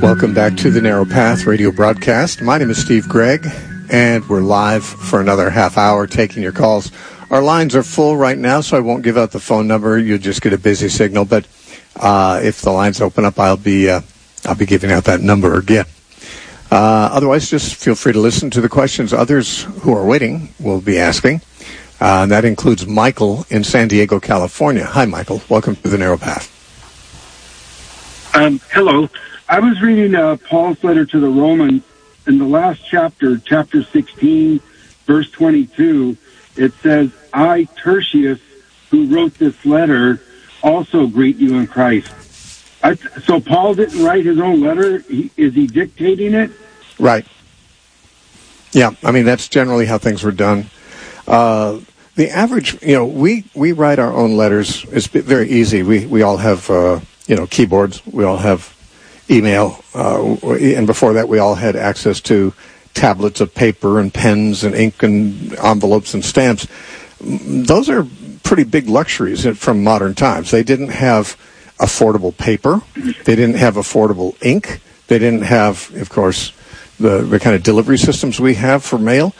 Welcome back to the Narrow Path radio broadcast. My name is Steve Gregg, and we're live for another half hour taking your calls. Our lines are full right now, so I won't give out the phone number. You'll just get a busy signal, but if the lines open up, I'll be giving out that number again. Otherwise, just feel free to listen to the questions others who are waiting will be asking. And that includes Michael in San Diego, California. Hi, Michael. Welcome to the Narrow Path. Hello. I was reading Paul's letter to the Romans. In the last chapter, chapter 16, verse 22, it says, I, Tertius, who wrote this letter, also greet you in Christ. So Paul didn't write his own letter? Is he dictating it? Right. Yeah, I mean, that's generally how things were done. The average, we write our own letters. It's very easy. We all have, keyboards. We all have email. And before that, we all had access to tablets of paper and pens and ink and envelopes and stamps. Those are pretty big luxuries from modern times. They didn't have affordable paper. They didn't have affordable ink. They didn't have, of course, the kind of delivery systems we have for mail.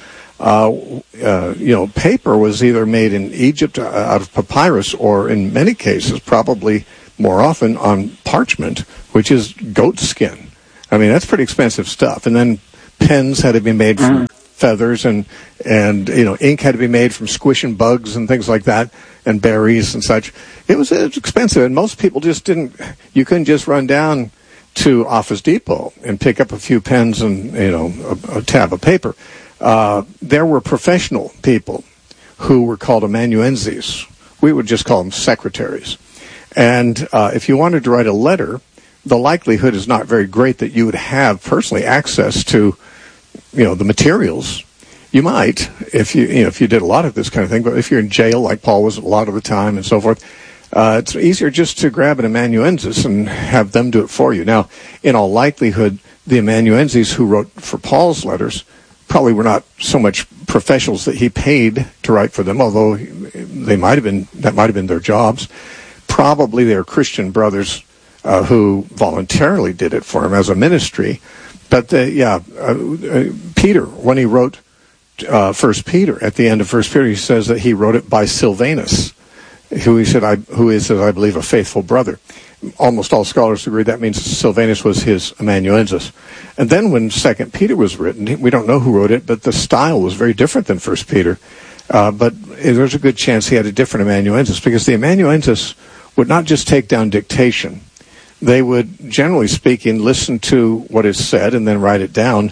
Paper was either made in Egypt out of papyrus or, in many cases, probably more often on parchment, which is goat skin. I mean, that's pretty expensive stuff. And then pens had to be made from feathers, and ink had to be made from squishing bugs and things like that, and berries and such. It was expensive, and most people just you couldn't just run down to Office Depot and pick up a few pens and, a tab of paper. There were professional people who were called amanuenses. We would just call them secretaries. And if you wanted to write a letter, the likelihood is not very great that you would have personally access to, the materials. You might if you did a lot of this kind of thing, but if you're in jail like Paul was a lot of the time and so forth, it's easier just to grab an amanuensis and have them do it for you. Now, in all likelihood, the amanuenses who wrote for Paul's letters probably were not so much professionals that he paid to write for them, although that might have been their jobs. Probably they were Christian brothers who voluntarily did it for him as a ministry. But Peter, when he wrote 1 Peter, at the end of 1 Peter, he says that he wrote it by Silvanus, who is, I believe, a faithful brother. Almost all scholars agree that means Silvanus was his amanuensis. And then when 2 Peter was written, we don't know who wrote it, but the style was very different than 1 Peter. But there's a good chance he had a different amanuensis, because the amanuensis would not just take down dictation. They would, generally speaking, listen to what is said and then write it down.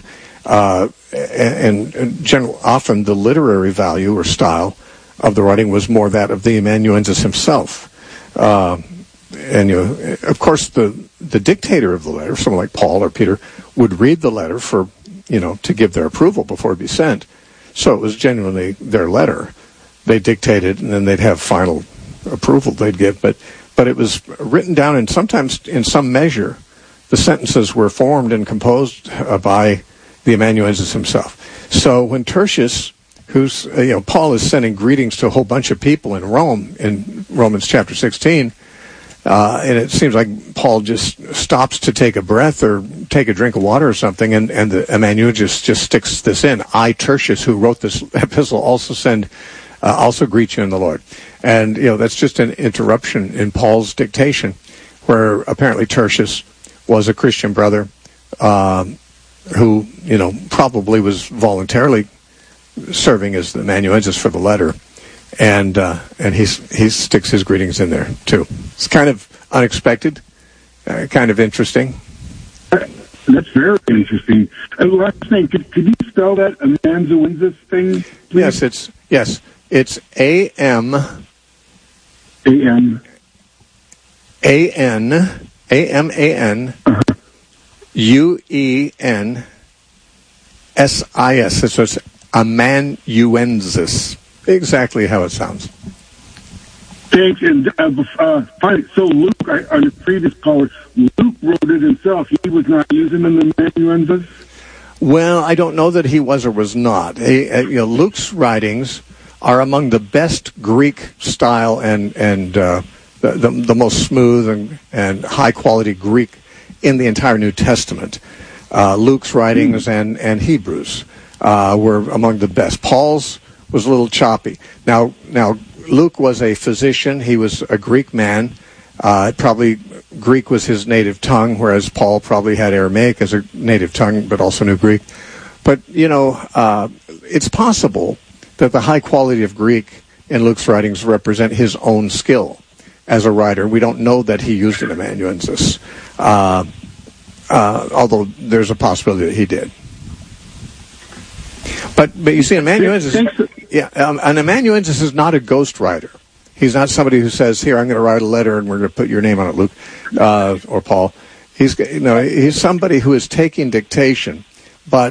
Often the literary value or style of the writing was more that of the amanuensis himself. Of course, the dictator of the letter, someone like Paul or Peter, would read the letter to give their approval before it be sent. So it was genuinely their letter. They dictated, and then they'd have final approval they'd give. But it was written down, and sometimes in some measure, the sentences were formed and composed by the amanuensis himself. So when Tertius, who's, Paul is sending greetings to a whole bunch of people in Rome in Romans chapter 16, and it seems like Paul just stops to take a breath or take a drink of water or something, and the amanuensis just sticks this in. I, Tertius, who wrote this epistle, also greet you in the Lord. And, that's just an interruption in Paul's dictation, where apparently Tertius was a Christian brother who, probably was voluntarily serving as the amanuensis for the letter. And he sticks his greetings in there, too. It's kind of unexpected, kind of interesting. That's very interesting. And last thing, could you spell that amanuensis thing, please? It's A-M... A-M... A-N... A-M-A-N... U-E-N-S-I-S. So it's amanuensis. Exactly how it sounds. Thanks. And finally, so Luke, on the previous caller, Luke wrote it himself. He was not using the amanuensis? Well, I don't know that he was or was not. Luke's writings are among the best Greek style and the most smooth and high quality Greek in the entire New Testament. Luke's writings and Hebrews were among the best. Paul's was a little choppy. Now Luke was a physician. He was a Greek man. Probably Greek was his native tongue, whereas Paul probably had Aramaic as a native tongue, but also knew Greek. But, it's possible that the high quality of Greek in Luke's writings represent his own skill as a writer. We don't know that he used an amanuensis, although there's a possibility that he did. But you see, an amanuensis is not a ghost writer. He's not somebody who says, "Here, I'm going to write a letter, and we're going to put your name on it, Luke or Paul." He's somebody who is taking dictation, but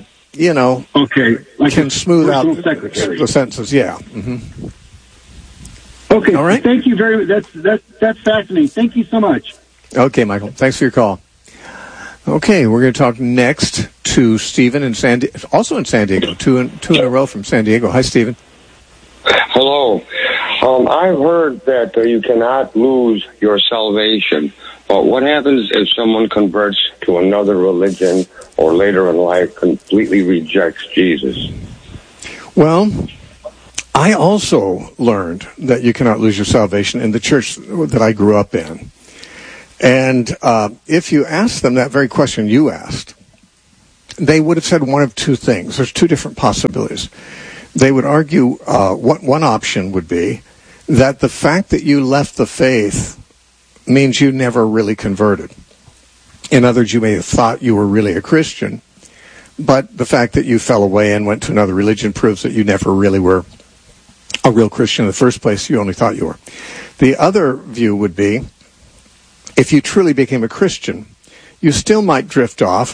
like can smooth out secretary. the sentences. Yeah. Mm-hmm. Okay. All right. Thank you very much. That's fascinating. Thank you so much. Okay, Michael. Thanks for your call. Okay, we're going to talk next to Stephen also in San Diego. Two in a row from San Diego. Hi, Stephen. Hello. I've heard that you cannot lose your salvation, but what happens if someone converts to another religion or later in life completely rejects Jesus? Well, I also learned that you cannot lose your salvation in the church that I grew up in. And if you asked them that very question you asked, they would have said one of two things. There's two different possibilities. They would argue one option would be that the fact that you left the faith means you never really converted. In other words, you may have thought you were really a Christian, but the fact that you fell away and went to another religion proves that you never really were a real Christian in the first place. You only thought you were. The other view would be, if you truly became a Christian, you still might drift off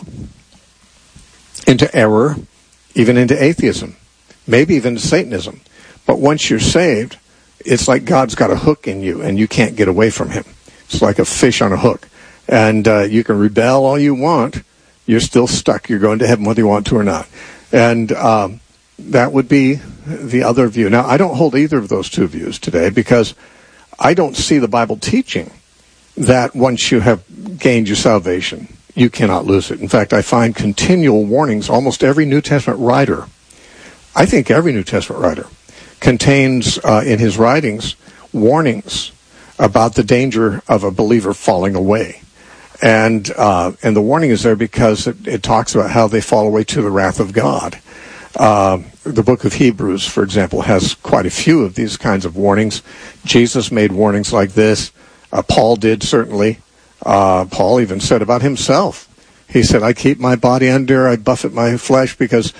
into error, even into atheism, maybe even to Satanism. But once you're saved, it's like God's got a hook in you, and you can't get away from him. It's like a fish on a hook. And you can rebel all you want. You're still stuck. You're going to heaven whether you want to or not. And that would be the other view. Now, I don't hold either of those two views today because I don't see the Bible teaching that once you have gained your salvation, you cannot lose it. In fact, I find continual warnings. Almost every New Testament writer, I think every New Testament writer, contains in his writings warnings about the danger of a believer falling away. And the warning is there because it talks about how they fall away to the wrath of God. The book of Hebrews, for example, has quite a few of these kinds of warnings. Jesus made warnings like this. Paul did, certainly. Paul even said about himself. He said, I keep my body under, I buffet my flesh because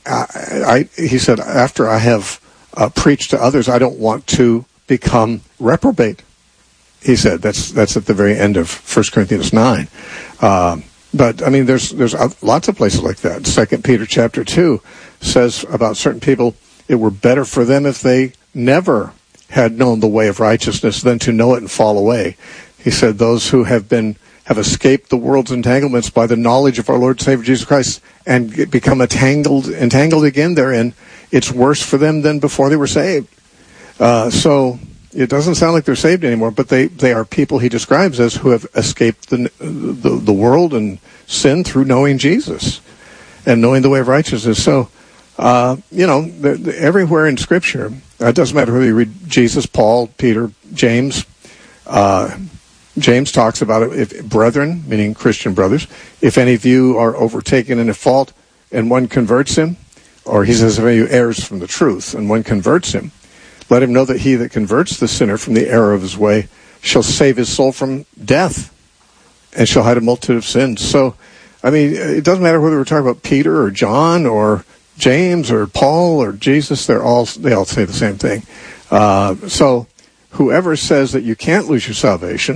he said, after I have preached to others, I don't want to become reprobate. He said, that's at the very end of 1 Corinthians 9. But, I mean, there's lots of places like that. 2 Peter chapter 2 says about certain people, it were better for them if they never had known the way of righteousness than to know it and fall away. He said, those who have escaped the world's entanglements by the knowledge of our Lord and Savior Jesus Christ and become entangled again therein, it's worse for them than before they were saved. So it doesn't sound like they're saved anymore, but they are people he describes as who have escaped the world and sin through knowing Jesus and knowing the way of righteousness. So, everywhere in Scripture, it doesn't matter whether you read Jesus, Paul, Peter, James. James talks about it, if brethren, meaning Christian brothers, if any of you are overtaken in a fault and one converts him, or he says if any of you errs from the truth and one converts him, let him know that he that converts the sinner from the error of his way shall save his soul from death and shall hide a multitude of sins. So, I mean, it doesn't matter whether we're talking about Peter or John or James or Paul or Jesus, they all say the same thing. So whoever says that you can't lose your salvation,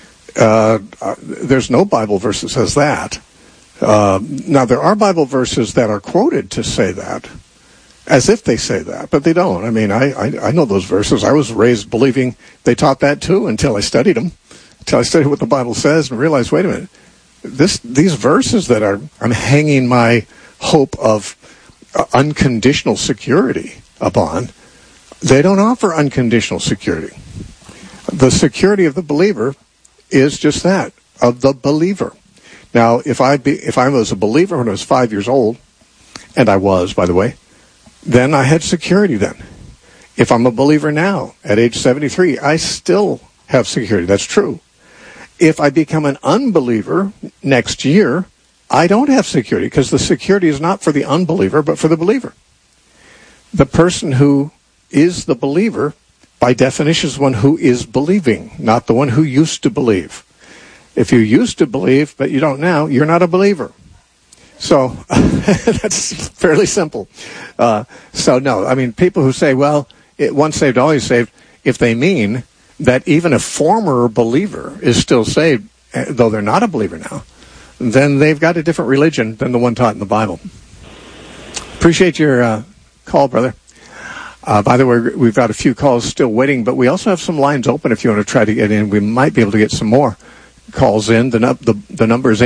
there's no Bible verse that says that. Now, there are Bible verses that are quoted to say that, as if they say that, but they don't. I mean, I know those verses. I was raised believing they taught that too until I studied them, until I studied what the Bible says and realized, wait a minute, these verses that I'm hanging my hope of unconditional security upon, they don't offer unconditional security. The security of the believer is just that, of the believer. Now, if I was a believer when I was 5 years old, and I was, by the way, then I had security then. If I'm a believer now, at age 73, I still have security. That's true. If I become an unbeliever next year, I don't have security, because the security is not for the unbeliever, but for the believer. The person who is the believer, by definition, is one who is believing, not the one who used to believe. If you used to believe, but you don't now, you're not a believer. So that's fairly simple. So no, I mean, people who say, well, once saved, always saved, if they mean that even a former believer is still saved, though they're not a believer now, then they've got a different religion than the one taught in the Bible. Appreciate your call, brother. By the way, we've got a few calls still waiting, but we also have some lines open if you want to try to get in. We might be able to get some more calls in. The number is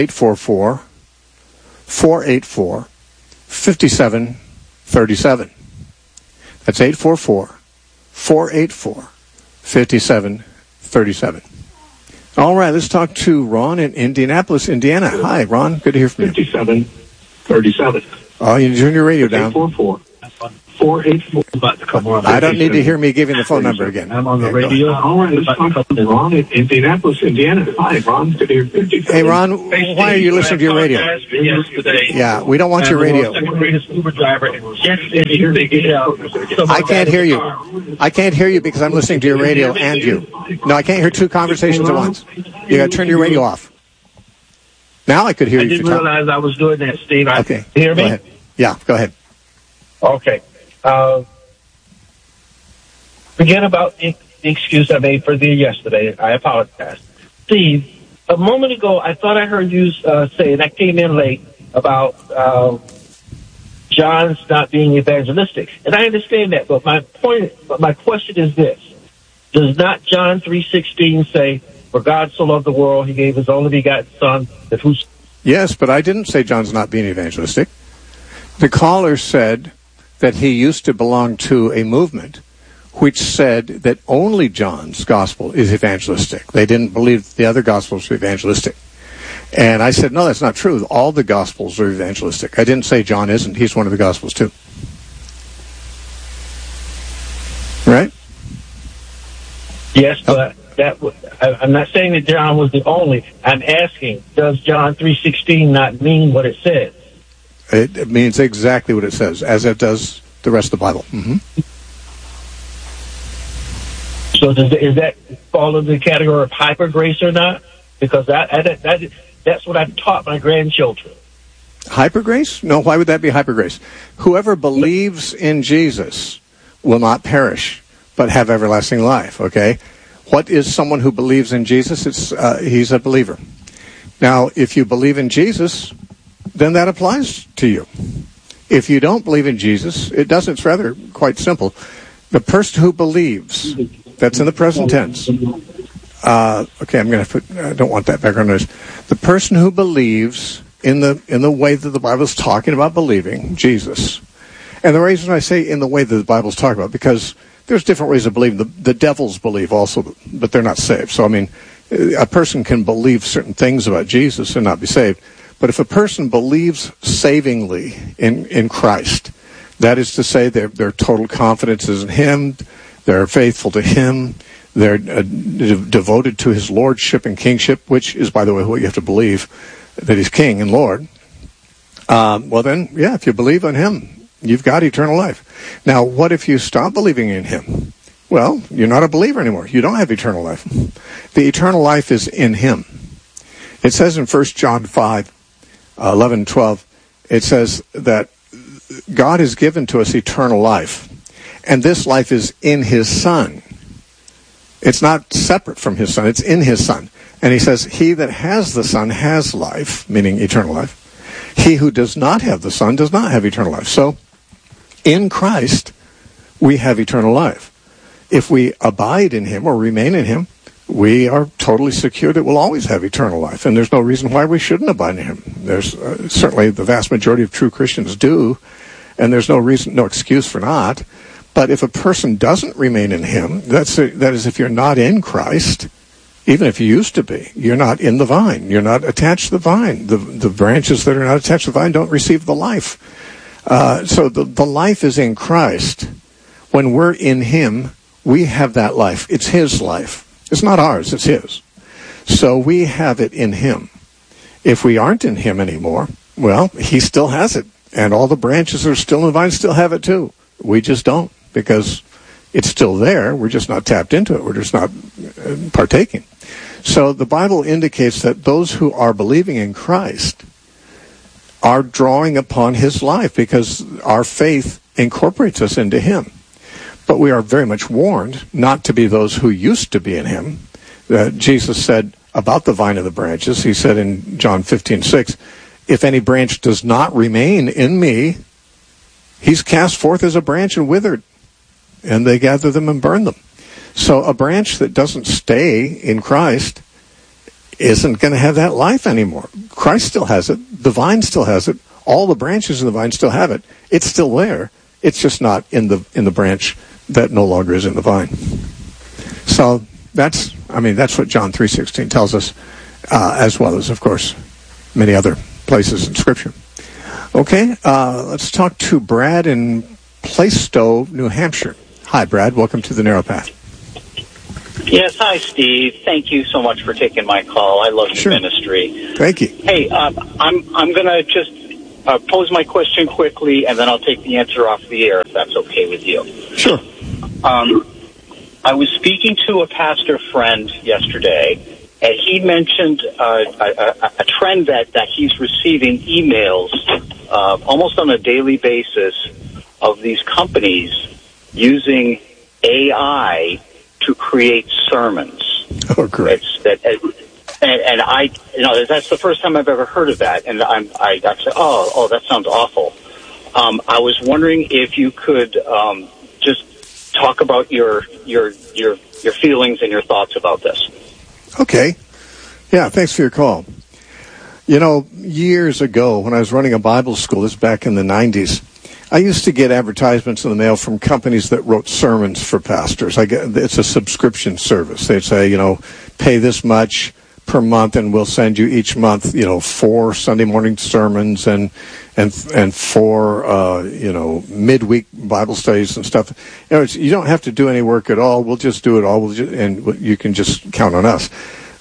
844-484-5737. That's 844-484-5737. All right, let's talk to Ron in Indianapolis, Indiana. Hi, Ron. Good to hear from you. 5737. Oh, you turn your radio down. 844-484. I don't need to hear me giving the phone number again. I'm on the radio. All right, let's talk to Ron in Indianapolis, Indiana. Hi, Ron. Good to hear from you. Hey, Ron, why are you listening to your radio? Yeah, we don't want your radio. I can't hear you. I can't hear you because I'm listening to your radio and you. No, I can't hear two conversations at once. You got to turn your radio off. Now I could hear you. I didn't realize I was doing that, Steve. Okay. Hear me? Go ahead. Yeah, go ahead. Okay. Forget about the excuse I made for thee yesterday. I apologize. Steve, a moment ago, I thought I heard you say, and I came in late, about John's not being evangelistic. And I understand that, but my question is this. Does not John 3:16 say, for God so loved the world, he gave his only begotten Son, that who's... Yes, but I didn't say John's not being evangelistic. The caller said that he used to belong to a movement which said that only John's gospel is evangelistic. They didn't believe the other gospels were evangelistic. And I said, no, that's not true. All the gospels are evangelistic. I didn't say John isn't. He's one of the gospels too. Right? Yes, but I'm not saying that John was the only. I'm asking, does John 3:16 not mean what it says? It means exactly what it says, as it does the rest of the Bible. Mm-hmm. So is that fall into the category of hyper grace or not? Because that's what I've taught my grandchildren. Hyper grace? No, why would that be hyper grace? Whoever believes in Jesus will not perish, but have everlasting life, okay? What is someone who believes in Jesus? He's a believer. Now, if you believe in Jesus, then that applies to you. If you don't believe in Jesus, it doesn't. It's rather quite simple. The person who believes, that's in the present tense. Okay, I'm going to put, I don't want that background noise. The person who believes in the way that the Bible is talking about believing, Jesus. And the reason I say in the way that the Bible is talking about, because there's different ways of believing. The devils believe also, but they're not saved. So, I mean, a person can believe certain things about Jesus and not be saved. But if a person believes savingly in Christ, that is to say their total confidence is in Him, they're faithful to Him, they're devoted to His lordship and kingship, which is, by the way, what you have to believe, that He's King and Lord. Well then, yeah, if you believe in Him, you've got eternal life. Now, what if you stop believing in Him? Well, you're not a believer anymore. You don't have eternal life. The eternal life is in Him. It says in 1 John 5, 11 and 12, it says that God has given to us eternal life, and this life is in His Son. It's not separate from His Son. It's in His Son. And He says, he that has the Son has life, meaning eternal life. He who does not have the Son does not have eternal life. So, in Christ, we have eternal life. If we abide in Him or remain in Him, we are totally secure that we'll always have eternal life. And there's no reason why we shouldn't abide in Him. There's certainly the vast majority of true Christians do, and there's no excuse for not. But if a person doesn't remain in Him, that is if you're not in Christ, Even if you used to be, you're not in the vine. You're not attached to the vine. The branches that are not attached to the vine don't receive the life. So the life is in Christ. When we're in him, we have that life. It's his life. It's not ours, it's his. So we have it in him. If we aren't in him anymore, well, he still has it. And all the branches that are still in the vine still have it too. We just don't, because it's still there. We're just not tapped into it. We're just not partaking. So the Bible indicates that those who are believing in Christ are drawing upon his life, because our faith incorporates us into him. But we are very much warned not to be those who used to be in him. Jesus said about the vine and the branches, he said in John 15:6, if any branch does not remain in me, he's cast forth as a branch and withered, and they gather them and burn them. So a branch that doesn't stay in Christ isn't going to have that life anymore. Christ still has it. The vine still has it. All the branches in the vine still have it. It's still there. It's just not in the branch that no longer is in the vine. So that's what John 3:16 tells us, as well as, of course, many other places in Scripture. Okay, let's talk to Brad in Plaistow, New Hampshire. Hi, Brad. Welcome to the Narrow Path. Yes, hi, Steve. Thank you so much for taking my call. I love your ministry. Thank you. Hey, I'm going to just pose my question quickly, and then I'll take the answer off the air, if that's okay with you. Sure. I was speaking to a pastor friend yesterday, and he mentioned a trend that he's receiving emails almost on a daily basis of these companies using AI to create sermons. Oh, great! And I, that's the first time I've ever heard of that. And I said, oh, that sounds awful. I was wondering if you could just talk about your feelings and your thoughts about this. Okay. Yeah, thanks for your call. Years ago when I was running a Bible school, this is back in the 90s, I used to get advertisements in the mail from companies that wrote sermons for pastors. It's a subscription service. They'd say, pay this much per month, and we'll send you each month, 4 Sunday morning sermons and 4, midweek Bible studies and stuff. You don't have to do any work at all. We'll just do it all, and you can just count on us.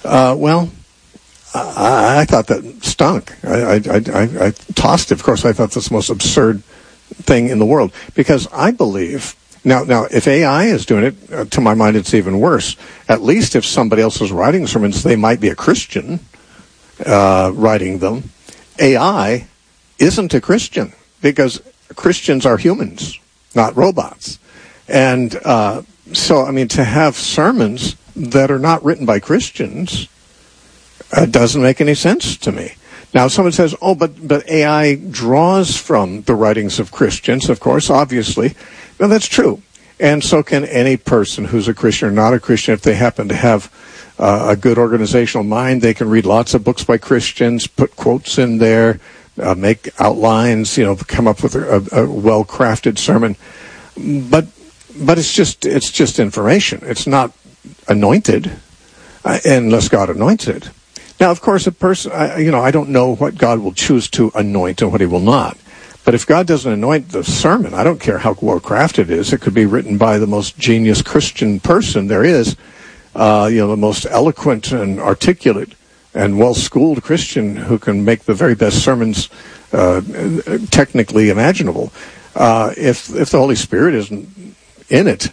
I thought that stunk. I tossed it. Of course, I thought this was the most absurd thing in the world, because I believe now if AI is doing it, to my mind it's even worse. At least if somebody else is writing sermons, they might be a Christian writing them. AI isn't a Christian, because Christians are humans, not robots. And so to have sermons that are not written by Christians doesn't make any sense to me. Now, someone says, but AI draws from the writings of Christians, of course, obviously. Well, that's true. And so can any person who's a Christian or not a Christian. If they happen to have a good organizational mind, they can read lots of books by Christians, put quotes in there, make outlines, come up with a well-crafted sermon. But it's just information. It's not anointed, unless God anoints it. Now, of course, a person, I don't know what God will choose to anoint and what he will not. But if God doesn't anoint the sermon, I don't care how well-crafted it is. It could be written by the most genius Christian person there is, the most eloquent and articulate and well-schooled Christian who can make the very best sermons technically imaginable. If the Holy Spirit isn't in it,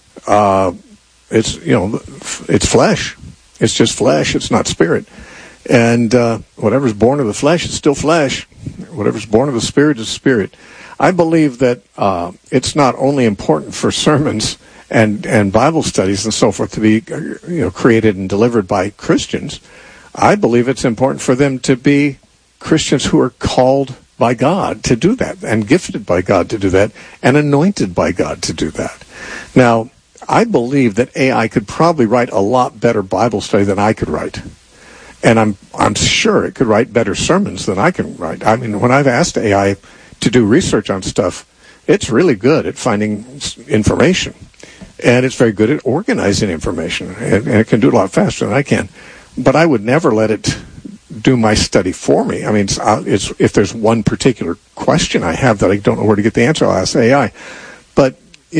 it's flesh. It's just flesh. It's not spirit. And whatever's born of the flesh is still flesh. Whatever's born of the Spirit is spirit. I believe that it's not only important for sermons and Bible studies and so forth to be created and delivered by Christians. I believe it's important for them to be Christians who are called by God to do that, and gifted by God to do that, and anointed by God to do that. Now, I believe that AI could probably write a lot better Bible study than I could write. And I'm sure it could write better sermons than I can write. When I've asked AI to do research on stuff, it's really good at finding information. And it's very good at organizing information, and it can do it a lot faster than I can. But I would never let it do my study for me. I mean, it's if there's one particular question I have that I don't know where to get the answer, I'll ask AI. But,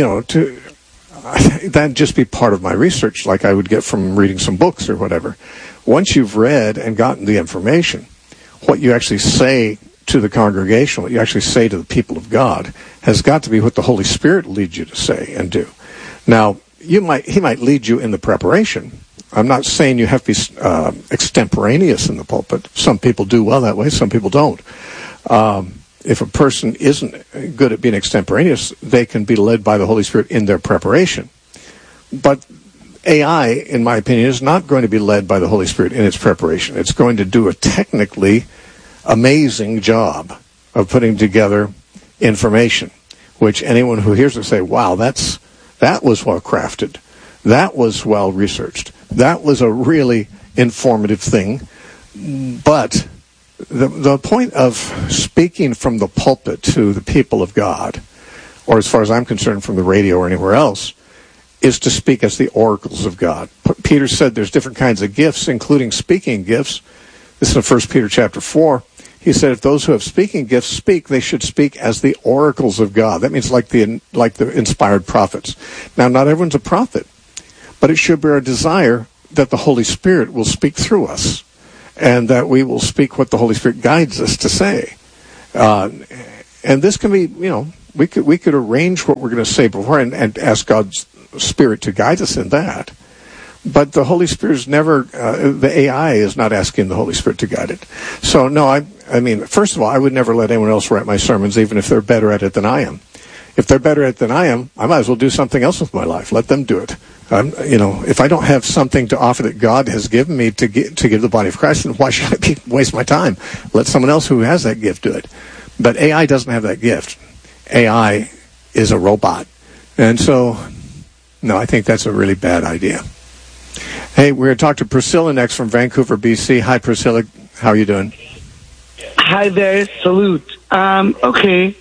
that'd just be part of my research, like I would get from reading some books or whatever. Once you've read and gotten the information, what you actually say to the congregation, what you actually say to the people of God, has got to be what the Holy Spirit leads you to say and do. Now, he might lead you in the preparation. I'm not saying you have to be extemporaneous in the pulpit. Some people do well that way, some people don't. If a person isn't good at being extemporaneous, they can be led by the Holy Spirit in their preparation. But AI, in my opinion, is not going to be led by the Holy Spirit in its preparation. It's going to do a technically amazing job of putting together information, which anyone who hears it say, wow, that was well crafted. That was well researched. That was a really informative thing. But the point of speaking from the pulpit to the people of God, or as far as I'm concerned from the radio or anywhere else, is to speak as the oracles of God. Peter said there's different kinds of gifts, including speaking gifts. This is in 1 Peter chapter 4. He said if those who have speaking gifts speak, they should speak as the oracles of God. That means like the inspired prophets. Now, not everyone's a prophet, but it should be our desire that the Holy Spirit will speak through us, and that we will speak what the Holy Spirit guides us to say. And this can be, we could arrange what we're going to say before and ask God's Spirit to guide us in that. But the Holy Spirit is never, the AI is not asking the Holy Spirit to guide it. So, no, I mean, first of all, I would never let anyone else write my sermons, even if they're better at it than I am. If they're better at it than I am, I might as well do something else with my life. Let them do it. If I don't have something to offer that God has given me to give the body of Christ, then why should I waste my time? Let someone else who has that gift do it. But AI doesn't have that gift. AI is a robot. And so, no, I think that's a really bad idea. Hey, we're going to talk to Priscilla next from Vancouver, BC. Hi, Priscilla. How are you doing? Hi there. Salute. Okay.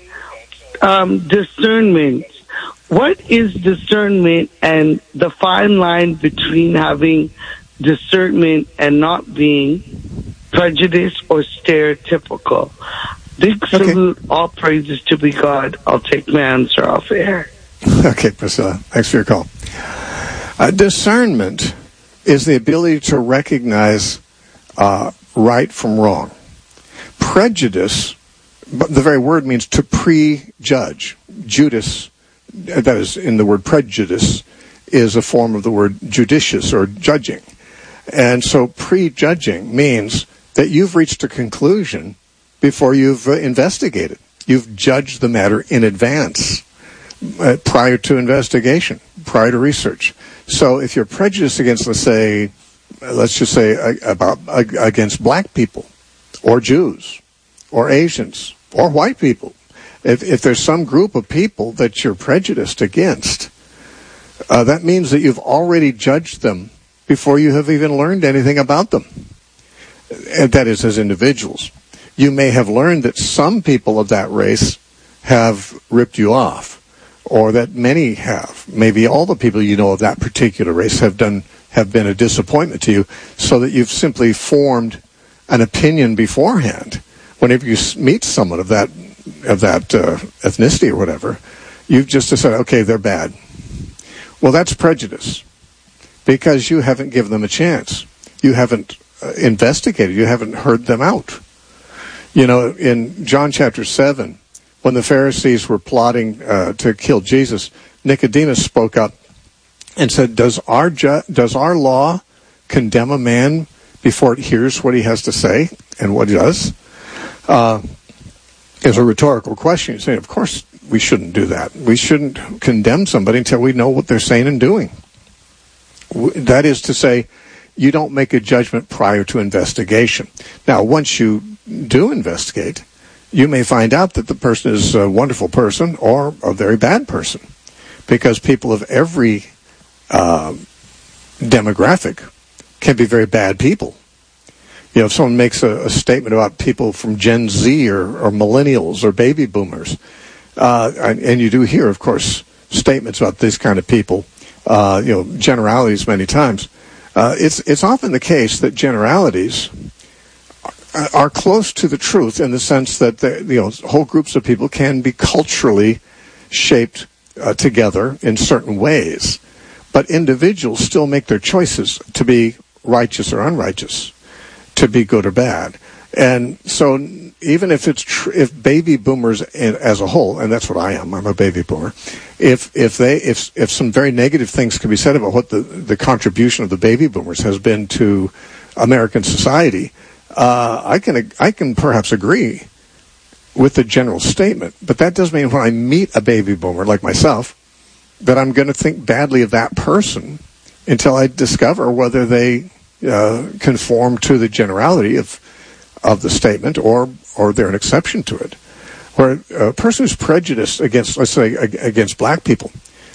Discernment. What is discernment and the fine line between having discernment and not being prejudiced or stereotypical? Big salute. Okay. All praises to be God. I'll take my answer off air. Okay, Priscilla. Thanks for your call. Discernment is the ability to recognize right from wrong. Prejudice, the very word means to prejudge. Judas, that is in the word prejudice, is a form of the word judicious or judging. And so prejudging means that you've reached a conclusion before you've investigated. You've judged the matter in advance, prior to investigation, prior to research. So if you're prejudiced against, let's just say against black people, or Jews, or Asians, or white people, if there's some group of people that you're prejudiced against, that means that you've already judged them before you have even learned anything about them. And that is, as individuals. You may have learned that some people of that race have ripped you off, or that many have. Maybe all the people you know of that particular race have been a disappointment to you, so that you've simply formed an opinion beforehand. Whenever you meet someone of that ethnicity or whatever, you've just decided, okay, they're bad. Well, that's prejudice, because you haven't given them a chance. You haven't investigated. You haven't heard them out. In John chapter 7, when the Pharisees were plotting to kill Jesus, Nicodemus spoke up and said, Does our law condemn a man before it hears what he has to say and what he does? Is a rhetorical question. You're saying, of course we shouldn't do that. We shouldn't condemn somebody until we know what they're saying and doing. That is to say, you don't make a judgment prior to investigation. Now, once you do investigate, you may find out that the person is a wonderful person or a very bad person, because people of every demographic can be very bad people. If someone makes a statement about people from Gen Z or millennials or baby boomers, and you do hear, of course, statements about this kind of people, generalities many times. It's often the case that generalities are close to the truth in the sense that whole groups of people can be culturally shaped together in certain ways, but individuals still make their choices to be righteous or unrighteous, to be good or bad. And so even if if baby boomers as a whole, and that's what I'm a baby boomer, if some very negative things can be said about what the contribution of the baby boomers has been to American society, I can perhaps agree with the general statement, but that doesn't mean when I meet a baby boomer like myself that I'm going to think badly of that person until I discover whether they conform to the generality of the statement or they're an exception to it. Where a person who's prejudiced against, let's say, against black people,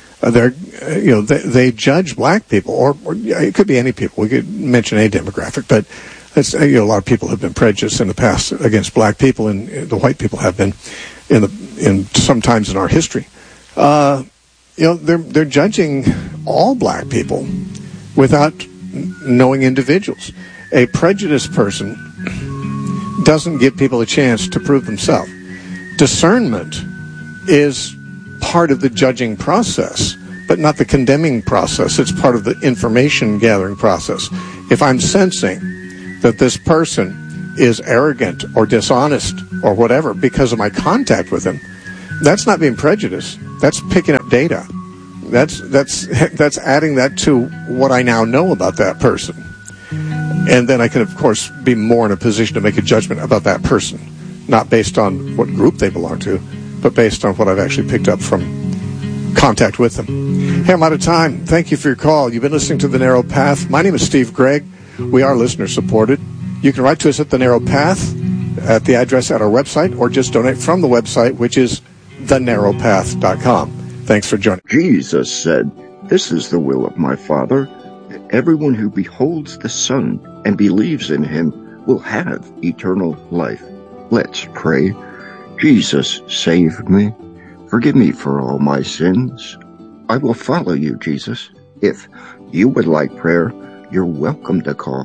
they judge black people, or it could be any people. We could mention any demographic, but a lot of people have been prejudiced in the past against black people, and the white people have been in sometimes in our history. They're judging all black people without knowing individuals. A prejudiced person doesn't give people a chance to prove themselves. Discernment is part of the judging process, but not the condemning process. It's part of the information gathering process. If I'm sensing that this person is arrogant or dishonest or whatever because of my contact with him, that's not being prejudiced. That's picking up data. That's adding that to what I now know about that person. And then I can, of course, be more in a position to make a judgment about that person, not based on what group they belong to, but based on what I've actually picked up from contact with them. Hey, I'm out of time. Thank you for your call. You've been listening to The Narrow Path. My name is Steve Gregg. We are listener-supported. You can write to us at The Narrow Path at the address at our website, or just donate from the website, which is thenarrowpath.com. Thanks for joining. Jesus said, "This is the will of my Father, that everyone who beholds the Son and believes in him will have eternal life." Let's pray. Jesus, save me. Forgive me for all my sins. I will follow you, Jesus. If you would like prayer, you're welcome to call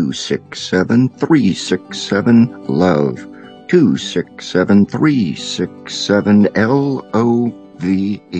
267-367-LOVE, 267-367-LOVE.